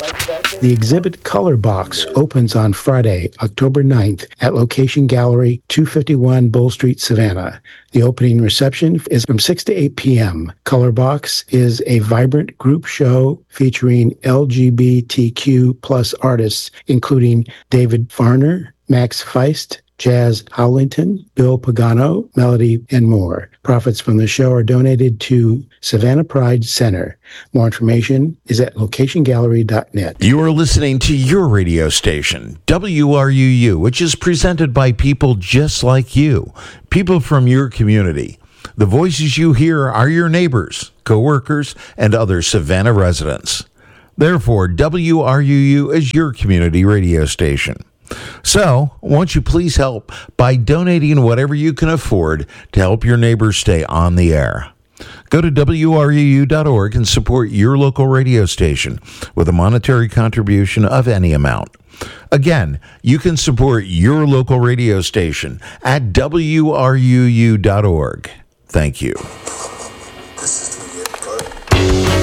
The exhibit Color Box opens on Friday, October 9th at Location Gallery, 251 Bull Street, Savannah. The opening reception is from 6 to 8 p.m. Color Box is a vibrant group show featuring LGBTQ plus artists, including David Farner, Max Feist, Jazz Howlington, Bill Pagano, Melody, and more. Profits from the show are donated to Savannah Pride Center. More information is at locationgallery.net. You are listening to your radio station, WRUU, which is presented by people just like you, people from your community. The voices you hear are your neighbors, coworkers, and other Savannah residents. Therefore, WRUU is your community radio station. So, won't you please help by donating whatever you can afford to help your neighbors stay on the air? Go to WRUU.org and support your local radio station with a monetary contribution of any amount. Again, you can support your local radio station at WRUU.org. Thank you.